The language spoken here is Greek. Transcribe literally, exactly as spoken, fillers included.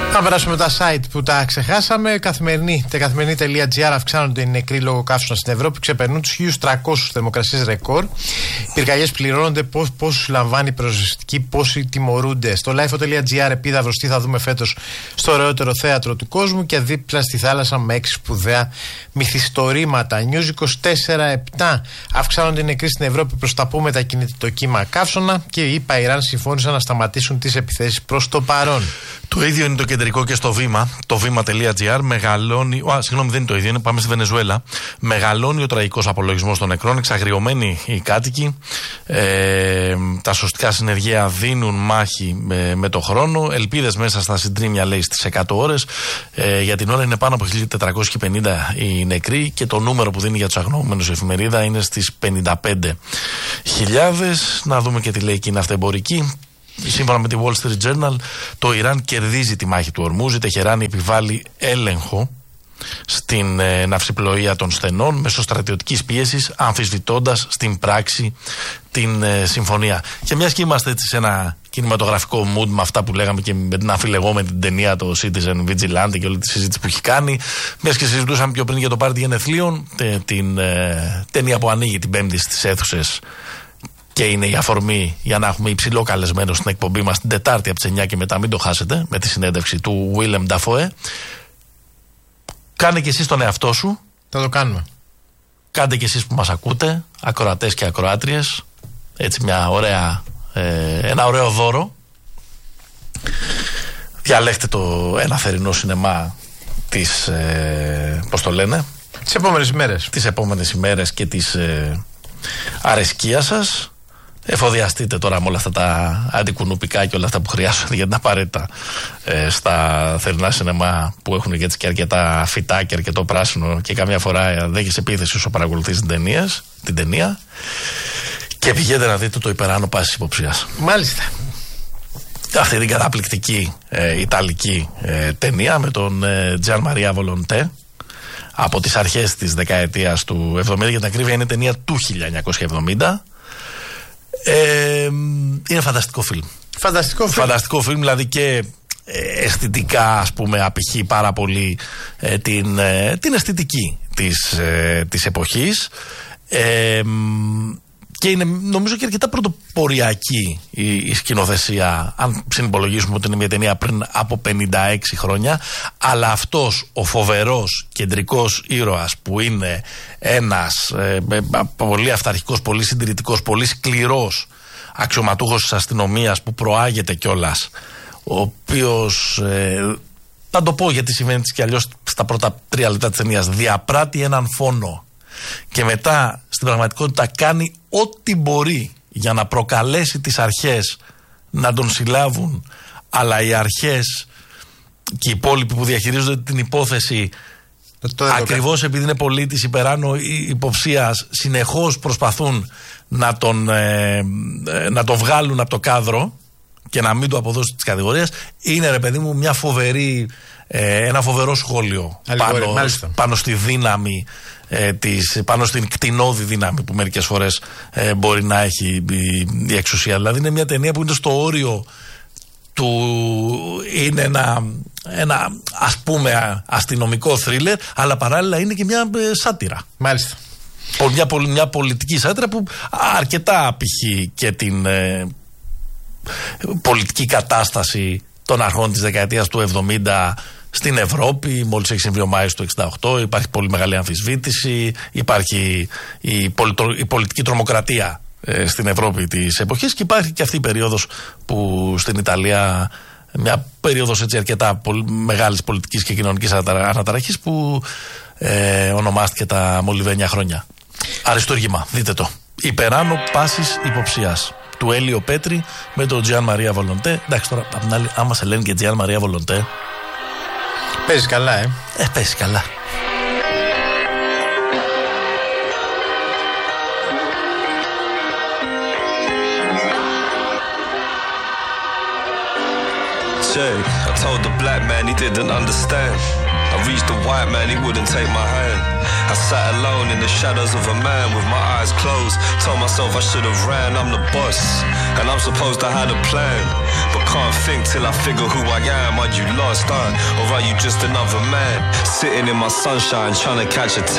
Θα περάσουμε τα site που τα ξεχάσαμε. Καθημερινή, καθημερινή.gr αυξάνονται οι νεκροί λόγω καύσωνα στην Ευρώπη, ξεπερνούν τους χίλιους τριακόσιους θερμοκρασίες ρεκόρ. Οι πυρκαγιές πληρώνονται, πόσους λαμβάνει η πυροσβεστική, πόσοι τιμωρούνται. Στο lifeo.gr επίδαυρος τι θα δούμε φέτος στο ωραιότερο θέατρο του κόσμου και δίπλα στη θάλασσα με έξι σπουδαία μυθιστορήματα. News είκοσι τέσσερα επτά αυξάνονται οι νεκροί στην Ευρώπη προς τα που μετακινείται το κύμα καύσωνα και οι ΗΠΑ Ιράν συμφώνησαν να σταματήσουν τις επιθέσεις προς το παρόν. Το ίδιο είναι το κεντρικό και στο Βήμα. Το βήμα.gr μεγαλώνει. Α, συγγνώμη, δεν είναι το ίδιο, είναι, πάμε στη Βενεζουέλα. Μεγαλώνει ο τραγικός απολογισμός των νεκρών, εξαγριωμένοι οι κάτοικοι. Ε, τα σωστικά συνεργεία δίνουν μάχη με, με το χρόνο. Ελπίδες μέσα στα συντρίμμια, λέει, στις εκατό ώρες. Ε, για την ώρα είναι πάνω από χίλια τετρακόσιοι πενήντα οι νεκροί και το νούμερο που δίνει για τους αγνοούμενους η εφημερίδα είναι στις πενήντα πέντε χιλιάδες. Να δούμε και τι λέει εκείνη αυτοεμπορική. Σύμφωνα με τη Wall Street Journal, το Ιράν κερδίζει τη μάχη του Ορμούζ. Η Τεχεράνη επιβάλλει έλεγχο στην ε, ναυσιπλοεία των στενών μέσω στρατιωτικής πίεσης, αμφισβητώντας στην πράξη την ε, συμφωνία. Και μιας και είμαστε έτσι σε ένα κινηματογραφικό mood με αυτά που λέγαμε και με την αμφιλεγόμενη την ταινία, το Citizen Vigilante και όλη τη συζήτηση που έχει κάνει, μιας και συζητούσαμε πιο πριν για το πάρτι γενεθλίων, τε, την ε, ταινία που ανοίγει την Πέμπτη στις αίθουσες και είναι η αφορμή για να έχουμε υψηλό καλεσμένο στην εκπομπή μας την Τετάρτη από τις εννιά και μετά, μην το χάσετε, με τη συνέντευξη του Willem Dafoe. Κάνε και εσείς τον εαυτό σου. Θα το κάνουμε. Κάντε και εσείς που μας ακούτε, ακροατές και ακροάτριες, έτσι μια ωραία, ε, ένα ωραίο δώρο. Διαλέχτε το ένα θερινό σινεμά της, ε, πώς το λένε, τις επόμενες ημέρες. Τις επόμενες ημέρες και της ε, αρεσκίας σας. Εφοδιαστείτε τώρα με όλα αυτά τα αντικουνουπικά και όλα αυτά που χρειάζονται για την απαραίτητα ε, στα θερινά σινεμά που έχουν και, και αρκετά φυτά και αρκετό πράσινο και καμιά φορά δεν έχεις επίθεση όσο παρακολουθείς την ταινία, την ταινία και πηγαίνετε να δείτε το υπεράνω πάσης υποψίας. Μάλιστα. Αυτή την καταπληκτική ε, ιταλική ε, ταινία με τον ε, Gian Maria Volonté από τις αρχές της δεκαετίας του εβδομήντα, για την ακρίβεια είναι ταινία του χίλια εννιακόσια εβδομήντα. Ε, είναι φανταστικό φιλμ. Φανταστικό φιλμ. Φανταστικό φιλμ, δηλαδή και αισθητικά, ας πούμε, απηχεί πάρα πολύ ε, την, ε, την αισθητική της, ε, της εποχής. Ε, και είναι, νομίζω, και αρκετά πρωτοποριακή η, η σκηνοθεσία, αν συνυπολογίσουμε ότι είναι μια ταινία πριν από πενήντα έξι χρόνια. Αλλά αυτός ο φοβερός κεντρικός ήρωας που είναι ένας ε, πολύ αυταρχικός, πολύ συντηρητικός, πολύ σκληρός αξιωματούχος της αστυνομίας που προάγεται κιόλας, ο οποίος, ε, θα το πω γιατί συμβαίνει έτσι κι αλλιώς στα πρώτα τρία λεπτά της ταινίας, διαπράττει έναν φόνο και μετά στην πραγματικότητα κάνει ό,τι μπορεί για να προκαλέσει τις αρχές να τον συλλάβουν, αλλά οι αρχές και οι υπόλοιποι που διαχειρίζονται την υπόθεση, ακριβώς επειδή είναι πολίτης υπεράνω υποψίας, συνεχώς προσπαθούν να τον, ε, να τον βγάλουν από το κάδρο και να μην του αποδώσουν τις κατηγορίες. Είναι, ρε παιδί μου, μια φοβερή, ε, ένα φοβερό σχόλιο πάνω, πάνω στη δύναμη ε, της, πάνω στην κτηνώδη δύναμη που μερικές φορές ε, μπορεί να έχει η, η εξουσία. Δηλαδή είναι μια ταινία που είναι στο όριο του, είναι ένα, ένα ας πούμε αστυνομικό θρίλερ, αλλά παράλληλα είναι και μια ε, σάτυρα. Μάλιστα. Μια, μια πολιτική σάτυρα που αρκετά απηχεί και την ε, πολιτική κατάσταση των αρχών της δεκαετίας του εβδομήντα στην Ευρώπη. Μόλις έχει συμβεί ο Μάης του εξήντα οκτώ, υπάρχει πολύ μεγάλη αμφισβήτηση, υπάρχει η, πολιτο, η πολιτική τρομοκρατία ε, στην Ευρώπη της εποχής και υπάρχει και αυτή η περίοδος που στην Ιταλία, μια περίοδος έτσι αρκετά πολύ μεγάλης πολιτικής και κοινωνικής αναταραχής που ε, ονομάστηκε τα Μολυβένια χρόνια. Αριστούργημα, δείτε το. Υπεράνω πάσης υποψίας, του Έλιο Πέτρη με τον Gian Maria Volonté. Εντάξει, τώρα απ' την άλλη, άμα σε λένε και Gian Maria Volonté, παίζει καλά, ε. Ε, παίζει καλά. shade. I told the black man he didn't understand. I reached the white man, he wouldn't take my hand. I sat alone in the shadows of a man with my eyes closed. Told myself I should have ran, I'm the boss, and I'm supposed to have a plan. But can't think till I figure who I am. Are you lost, huh? Or are you just another man? Sitting in my sunshine trying to catch a